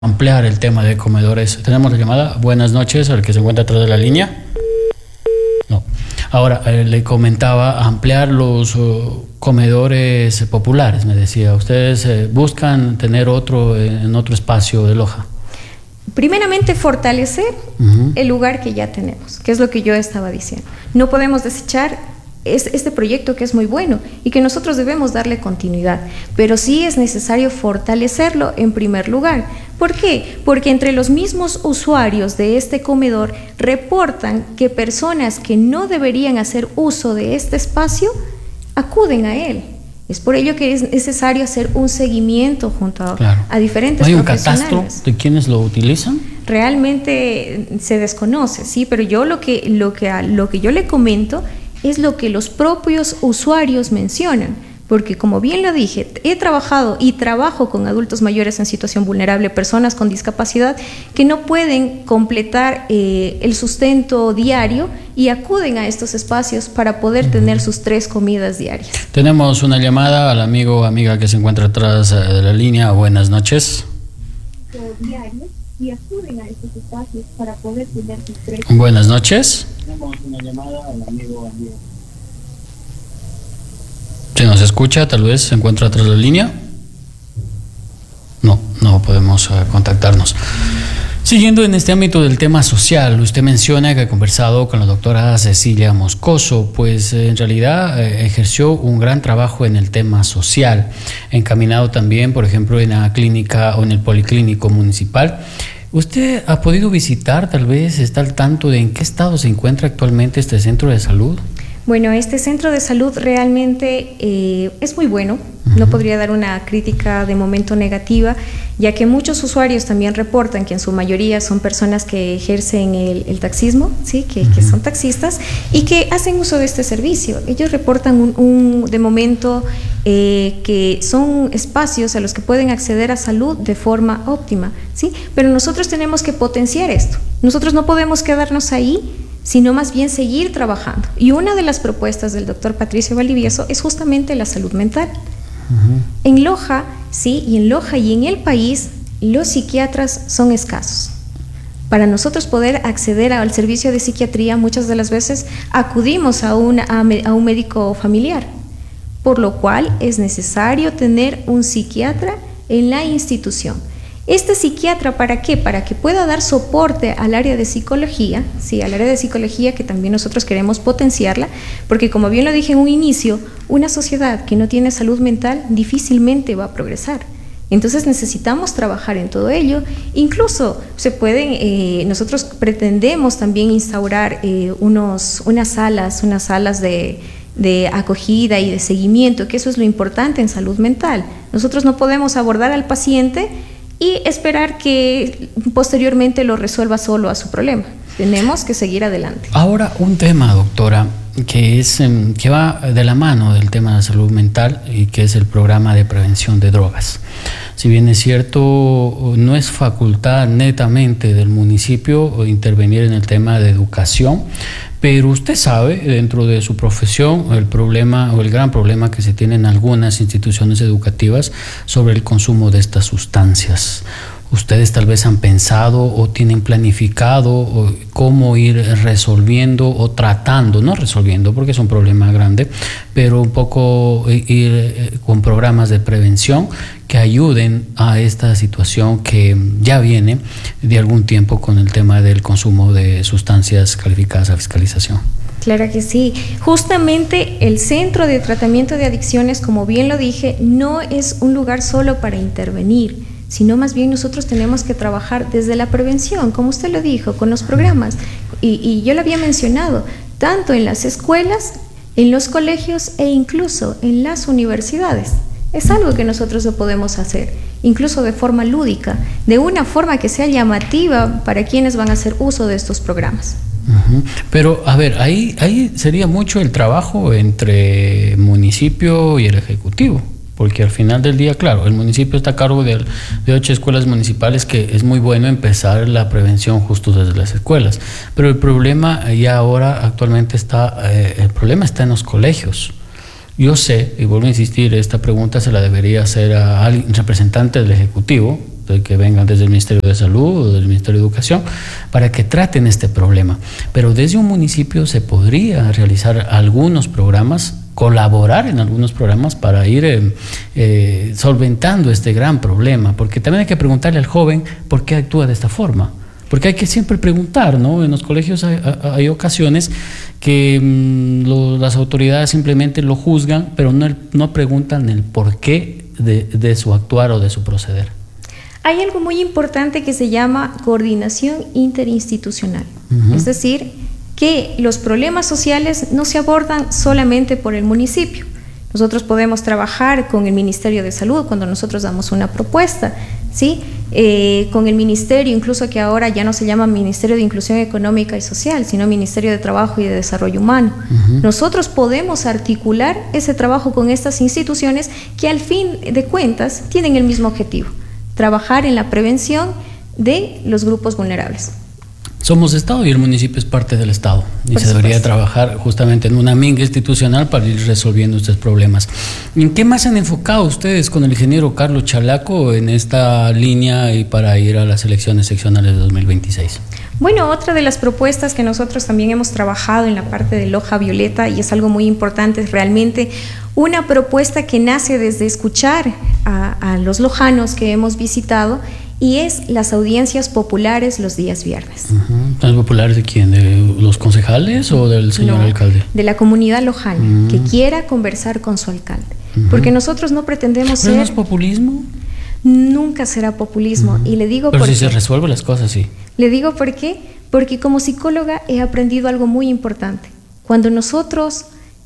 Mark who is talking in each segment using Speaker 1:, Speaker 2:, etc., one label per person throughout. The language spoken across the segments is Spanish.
Speaker 1: ampliar el tema de comedores. Tenemos la llamada. Buenas noches, al que se encuentra atrás de la línea. No. Ahora, le comentaba ampliar los comedores populares, me decía. Ustedes buscan tener otro en otro espacio de Loja.
Speaker 2: Primeramente, fortalecer el lugar que ya tenemos, que es lo que yo estaba diciendo. No podemos desechar este proyecto, que es muy bueno y que nosotros debemos darle continuidad, pero sí es necesario fortalecerlo en primer lugar. ¿Por qué? Porque entre los mismos usuarios de este comedor reportan que personas que no deberían hacer uso de este espacio acuden a él. Es por ello que es necesario hacer un seguimiento junto a diferentes profesionales.
Speaker 1: ¿Hay un catastro de quienes lo utilizan?
Speaker 2: Realmente se desconoce, sí, pero yo lo que yo le comento es lo que los propios usuarios mencionan, porque como bien lo dije, he trabajado y trabajo con adultos mayores en situación vulnerable, personas con discapacidad que no pueden completar el sustento diario y acuden a estos espacios para poder tener sus 3 comidas diarias.
Speaker 1: Tenemos una llamada al amigo o amiga que se encuentra atrás de la línea. Buenas noches. Y acuden a estos espacios para poder tener sus 3. Buenas noches. Tenemos una llamada al amigo o amiga. ¿Se nos escucha? Tal vez se encuentra atrás de la línea. No podemos contactarnos. Siguiendo en este ámbito del tema social, usted menciona que ha conversado con la doctora Cecilia Moscoso, pues en realidad ejerció un gran trabajo en el tema social, encaminado también, por ejemplo, en la clínica o en el policlínico municipal. ¿Usted ha podido visitar, tal vez está al tanto de en qué estado se encuentra actualmente este centro de salud?
Speaker 2: Bueno, este centro de salud realmente es muy bueno. No podría dar una crítica de momento negativa, ya que muchos usuarios también reportan que en su mayoría son personas que ejercen el taxismo, ¿sí? que son taxistas y que hacen uso de este servicio. Ellos reportan de momento que son espacios a los que pueden acceder a salud de forma óptima, ¿sí? Pero nosotros tenemos que potenciar esto. Nosotros no podemos quedarnos ahí, sino más bien seguir trabajando. Y una de las propuestas del doctor Patricio Valdivieso es justamente la salud mental. En Loja, sí, y en el país, los psiquiatras son escasos. Para nosotros poder acceder al servicio de psiquiatría, muchas de las veces acudimos a un médico familiar, por lo cual es necesario tener un psiquiatra en la institución. Este psiquiatra, ¿para qué? Para que pueda dar soporte al área de psicología, sí, al área de psicología que también nosotros queremos potenciarla, porque como bien lo dije en un inicio, una sociedad que no tiene salud mental difícilmente va a progresar. Entonces necesitamos trabajar en todo ello. Incluso nosotros pretendemos también instaurar unas salas de acogida y de seguimiento, que eso es lo importante en salud mental. Nosotros no podemos abordar al paciente y esperar que posteriormente lo resuelva solo a su problema. Tenemos que seguir adelante.
Speaker 1: Ahora, un tema, doctora, que va de la mano del tema de la salud mental y que es el programa de prevención de drogas. Si bien es cierto, no es facultad netamente del municipio intervenir en el tema de educación, pero usted sabe, dentro de su profesión, el problema o el gran problema que se tiene en algunas instituciones educativas sobre el consumo de estas sustancias. ¿Ustedes tal vez han pensado o tienen planificado cómo ir resolviendo o tratando, no resolviendo porque es un problema grande, pero un poco ir con programas de prevención que ayuden a esta situación que ya viene de algún tiempo con el tema del consumo de sustancias calificadas a fiscalización?
Speaker 2: Claro que sí. Justamente el Centro de Tratamiento de Adicciones, como bien lo dije, no es un lugar solo para intervenir, sino más bien nosotros tenemos que trabajar desde la prevención, como usted lo dijo, con los programas. Y yo lo había mencionado, tanto en las escuelas, en los colegios e incluso en las universidades. Es algo que nosotros lo podemos hacer, incluso de forma lúdica, de una forma que sea llamativa para quienes van a hacer uso de estos programas.
Speaker 1: Pero, a ver, ahí sería mucho el trabajo entre municipio y el ejecutivo. Porque al final del día, claro, el municipio está a cargo de 8 escuelas municipales, que es muy bueno empezar la prevención justo desde las escuelas. Pero el problema ya ahora actualmente el problema está en los colegios. Yo sé, y vuelvo a insistir, esta pregunta se la debería hacer a alguien representante del Ejecutivo, que vengan desde el Ministerio de Salud o del Ministerio de Educación para que traten este problema. Pero desde un municipio se podría realizar algunos programas, colaborar en algunos programas para ir solventando este gran problema, porque también hay que preguntarle al joven por qué actúa de esta forma. Porque hay que siempre preguntar, ¿no? En los colegios hay ocasiones que las autoridades simplemente lo juzgan, pero no preguntan el porqué de su actuar o de su proceder.
Speaker 2: Hay algo muy importante que se llama coordinación interinstitucional. Es decir, que los problemas sociales no se abordan solamente por el municipio. Nosotros podemos trabajar con el Ministerio de Salud cuando nosotros damos una propuesta, ¿sí? Con el ministerio, incluso que ahora ya no se llama Ministerio de Inclusión Económica y Social, sino Ministerio de Trabajo y de Desarrollo Humano. Nosotros podemos articular ese trabajo con estas instituciones que al fin de cuentas tienen el mismo objetivo: trabajar en la prevención de los grupos vulnerables.
Speaker 1: Somos Estado y el municipio es parte del Estado y se debería trabajar justamente en una minga institucional para ir resolviendo estos problemas. ¿En qué más han enfocado ustedes con el ingeniero Carlos Chalaco en esta línea y para ir a las elecciones seccionales de 2026?
Speaker 2: Bueno, otra de las propuestas que nosotros también hemos trabajado en la parte de Loja Violeta, y es algo muy importante, es realmente una propuesta que nace desde escuchar a los lojanos que hemos visitado, y es las audiencias populares los días viernes.
Speaker 1: ¿Las populares de quién? ¿De los concejales o del señor alcalde?
Speaker 2: De la comunidad lojana, que quiera conversar con su alcalde. Porque nosotros no pretendemos ser...
Speaker 1: ¿Pero no es populismo?
Speaker 2: Nunca será populismo. Y le digo
Speaker 1: pero si se resuelven las cosas, sí.
Speaker 2: Le digo por qué. Porque como psicóloga he aprendido algo muy importante. Cuando nosotros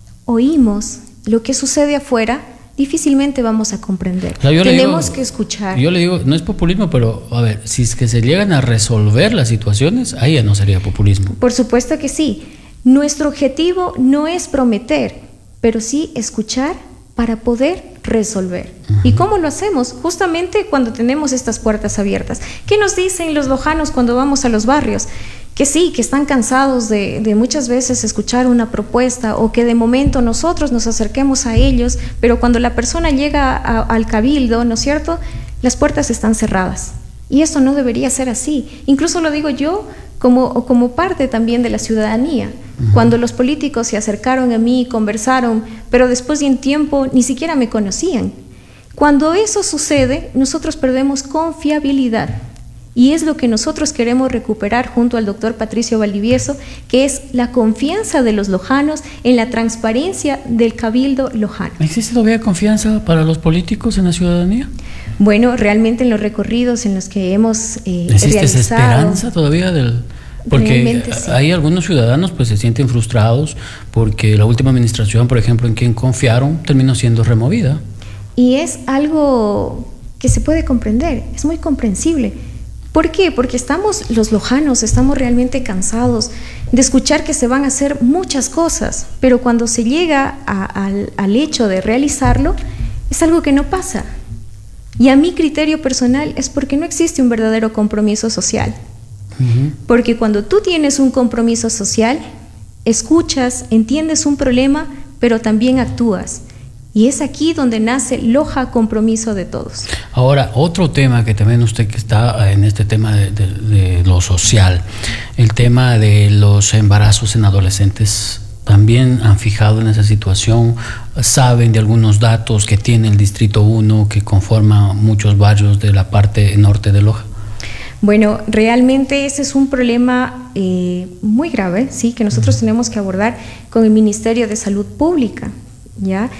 Speaker 2: oímos lo que sucede afuera, difícilmente vamos a comprender. O sea, tenemos que escuchar.
Speaker 1: Yo le digo, no es populismo, pero a ver, si es que se llegan a resolver las situaciones, ahí ya no sería populismo.
Speaker 2: Por supuesto que sí. Nuestro objetivo no es prometer, pero sí escuchar para poder resolver. ¿Y cómo lo hacemos? Justamente cuando tenemos estas puertas abiertas. ¿Qué nos dicen los lojanos cuando vamos a los barrios? Que sí, que están cansados de muchas veces escuchar una propuesta, o que de momento nosotros nos acerquemos a ellos, pero cuando la persona llega al cabildo, ¿no es cierto?, las puertas están cerradas. Y esto no debería ser así. Incluso lo digo yo como parte también de la ciudadanía. Cuando los políticos se acercaron a mí, conversaron, pero después de un tiempo ni siquiera me conocían. Cuando eso sucede, nosotros perdemos confiabilidad. Y es lo que nosotros queremos recuperar junto al doctor Patricio Valdivieso, que es la confianza de los lojanos en la transparencia del cabildo lojano.
Speaker 1: ¿Existe todavía confianza para los políticos en la ciudadanía?
Speaker 2: Bueno, realmente en los recorridos en los que hemos
Speaker 1: ¿existe
Speaker 2: realizado,
Speaker 1: esa esperanza todavía porque
Speaker 2: sí,
Speaker 1: hay algunos ciudadanos pues se sienten frustrados porque la última administración, por ejemplo, en quien confiaron, terminó siendo removida?
Speaker 2: Y es algo que se puede comprender, es muy comprensible. ¿Por qué? Porque los lojanos estamos realmente cansados de escuchar que se van a hacer muchas cosas, pero cuando se llega al hecho de realizarlo, es algo que no pasa. Y a mi criterio personal es porque no existe un verdadero compromiso social. Porque cuando tú tienes un compromiso social, escuchas, entiendes un problema, pero también actúas. Y es aquí donde nace Loja Compromiso de Todos.
Speaker 1: Ahora, otro tema que también usted que está en este tema de lo social, el tema de los embarazos en adolescentes, también han fijado en esa situación, saben de algunos datos que tiene el Distrito 1 que conforma muchos barrios de la parte norte de Loja.
Speaker 2: Bueno, realmente ese es un problema muy grave, sí, que nosotros tenemos que abordar con el Ministerio de Salud Pública, ¿ya?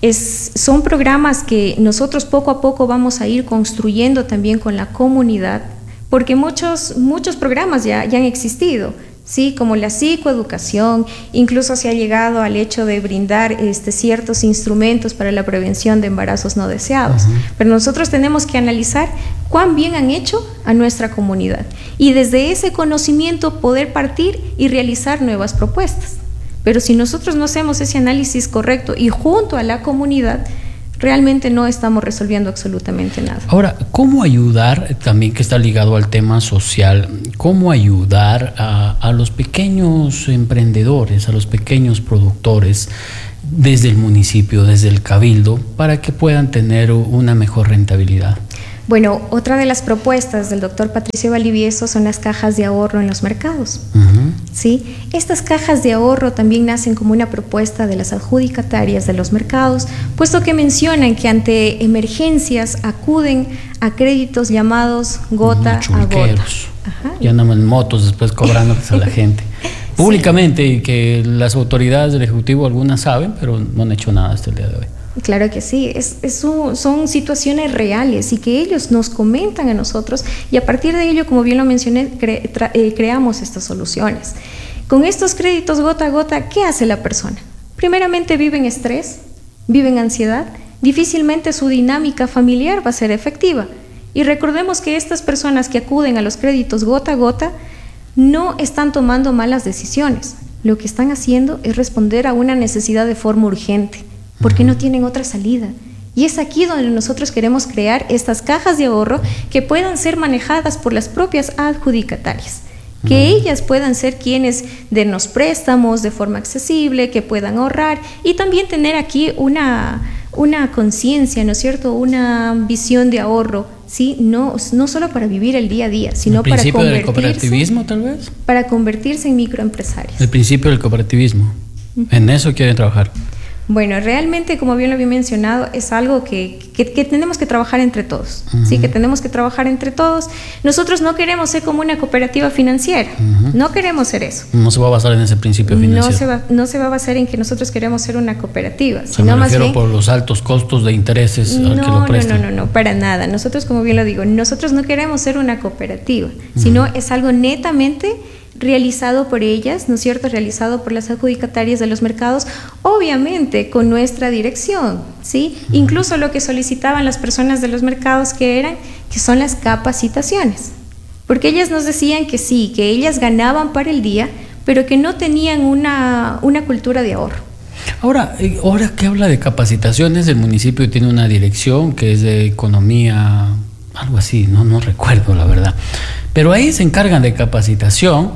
Speaker 2: Son programas que nosotros poco a poco vamos a ir construyendo también con la comunidad, porque muchos programas ya han existido, ¿sí? Como la psicoeducación, incluso se ha llegado al hecho de brindar ciertos instrumentos para la prevención de embarazos no deseados. Pero nosotros tenemos que analizar cuán bien han hecho a nuestra comunidad y desde ese conocimiento poder partir y realizar nuevas propuestas. Pero si nosotros no hacemos ese análisis correcto y junto a la comunidad, realmente no estamos resolviendo absolutamente nada. Ahora,
Speaker 1: ¿cómo ayudar, también que está ligado al tema social, cómo ayudar a los pequeños emprendedores, a los pequeños productores desde el municipio, desde el cabildo, para que puedan tener una mejor rentabilidad?
Speaker 2: Bueno, otra de las propuestas del doctor Patricio Valdivieso son las cajas de ahorro en los mercados. ¿Sí? Estas cajas de ahorro también nacen como una propuesta de las adjudicatarias de los mercados, puesto que mencionan que ante emergencias acuden a créditos llamados gota a gota.
Speaker 1: Y andamos en motos después cobrándoles a la gente. Públicamente, y que las autoridades del Ejecutivo algunas saben, pero no han hecho nada hasta el día de hoy.
Speaker 2: Claro que sí, son situaciones reales y que ellos nos comentan a nosotros y a partir de ello, como bien lo mencioné, creamos estas soluciones. Con estos créditos gota a gota, ¿qué hace la persona? Primeramente vive en estrés, vive en ansiedad, difícilmente su dinámica familiar va a ser efectiva. Y recordemos que estas personas que acuden a los créditos gota a gota no están tomando malas decisiones, lo que están haciendo es responder a una necesidad de forma urgente, porque no tienen otra salida. Y es aquí donde nosotros queremos crear estas cajas de ahorro que puedan ser manejadas por las propias adjudicatarias, que ellas puedan ser quienes dennos préstamos de forma accesible, que puedan ahorrar y también tener aquí una conciencia, ¿no es cierto?, una visión de ahorro, ¿sí? No solo para vivir el día a día, sino para
Speaker 1: convertirse... ¿El principio del cooperativismo, tal vez?
Speaker 2: Para convertirse en microempresarios.
Speaker 1: El principio del cooperativismo. En eso quieren trabajar.
Speaker 2: Bueno, realmente, como bien lo había mencionado, es algo que tenemos que trabajar entre todos, ¿sí? Que tenemos que trabajar entre todos. Nosotros no queremos ser como una cooperativa financiera, no queremos ser eso.
Speaker 1: No se va a basar en ese principio financiero.
Speaker 2: No se va a basar en que nosotros queremos ser una cooperativa.
Speaker 1: Sino me refiero más bien por los altos costos de intereses al que lo prestan.
Speaker 2: No, para nada. Nosotros, como bien lo digo, nosotros no queremos ser una cooperativa, sino es algo netamente realizado por ellas, ¿no es cierto?, realizado por las adjudicatarias de los mercados, obviamente con nuestra dirección, ¿sí? Incluso lo que solicitaban las personas de los mercados que son las capacitaciones, porque ellas nos decían que sí, que ellas ganaban para el día, pero que no tenían una cultura de ahorro.
Speaker 1: Ahora que habla de capacitaciones, el municipio tiene una dirección que es de economía, algo así, no recuerdo la verdad, pero ahí se encargan de capacitación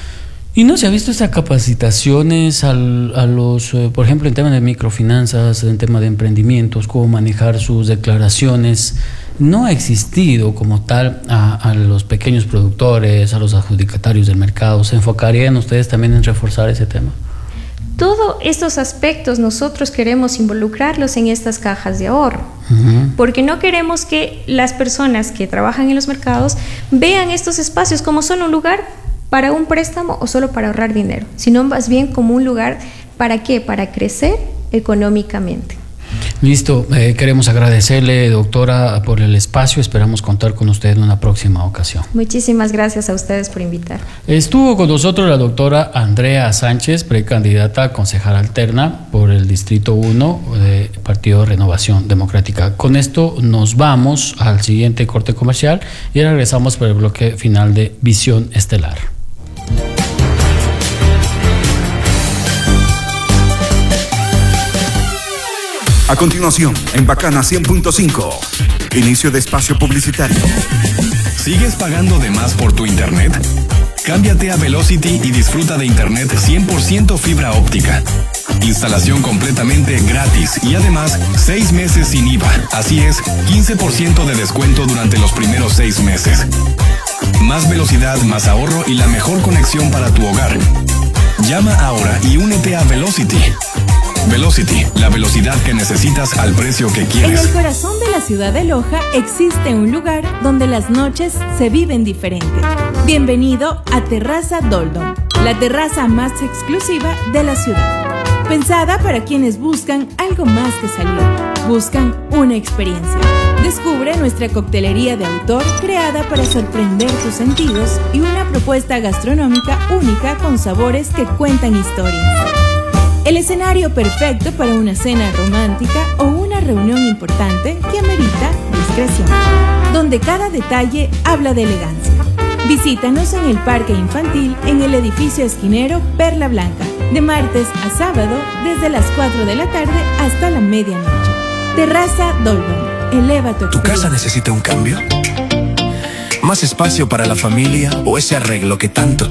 Speaker 1: y no se ha visto esas capacitaciones a los, por ejemplo, en temas de microfinanzas, en tema de emprendimientos, cómo manejar sus declaraciones. No ha existido como tal a los pequeños productores, a los adjudicatarios del mercado. ¿Se enfocarían ustedes también en reforzar ese tema?
Speaker 2: Todos estos aspectos nosotros queremos involucrarlos en estas cajas de ahorro, porque no queremos que las personas que trabajan en los mercados vean estos espacios como solo un lugar para un préstamo o solo para ahorrar dinero, sino más bien como un lugar ¿para qué? Para crecer económicamente.
Speaker 1: Listo, queremos agradecerle, doctora, por el espacio. Esperamos contar con usted en una próxima ocasión.
Speaker 2: Muchísimas gracias a ustedes por invitar.
Speaker 1: Estuvo con nosotros la doctora Andrea Sánchez, precandidata a concejal alterna por el Distrito 1 del Partido Renovación Democrática. Con esto nos vamos al siguiente corte comercial y ahora regresamos por el bloque final de Visión Estelar.
Speaker 3: A continuación, en Bacana 100.5, inicio de espacio publicitario.
Speaker 4: ¿Sigues pagando de más por tu internet? Cámbiate a Velocity y disfruta de internet 100% fibra óptica. Instalación completamente gratis y además 6 meses sin IVA. Así es, 15% de descuento durante los primeros 6 meses. Más velocidad, más ahorro y la mejor conexión para tu hogar. Llama ahora y únete a Velocity. Velocity, la velocidad que necesitas al precio que quieres.
Speaker 5: En el corazón de la ciudad de Loja existe un lugar donde las noches se viven diferente. Bienvenido a Terraza Doldom, la terraza más exclusiva de la ciudad. Pensada para quienes buscan algo más que salir, buscan una experiencia. Descubre nuestra coctelería de autor creada para sorprender tus sentidos y una propuesta gastronómica única con sabores que cuentan historias. El escenario perfecto para una cena romántica o una reunión importante que amerita discreción, donde cada detalle habla de elegancia. Visítanos en el Parque Infantil en el edificio esquinero Perla Blanca, de martes a sábado desde las 4 de la tarde hasta la medianoche. Terraza Dolbon, eleva tu experiencia.
Speaker 6: ¿Tu casa necesita un cambio? ¿Más espacio para la familia o ese arreglo que tanto